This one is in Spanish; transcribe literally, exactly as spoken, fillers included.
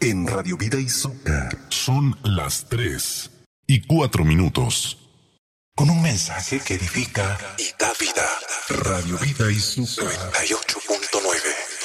en Radio Vida y Azúcar. Son las tres y cuatro minutos. Con un mensaje que edifica y da vida. Radio Vida y Azúcar noventa y ocho punto nueve.